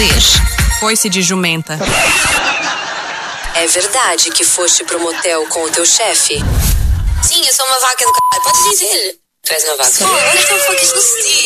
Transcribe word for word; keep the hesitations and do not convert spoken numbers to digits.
três. Foi-se de jumenta. É verdade que foste pro motel com o teu chefe? Sim, eu sou uma vaca do c... Pode dizer. Tu és uma vaca. What the fuck is this?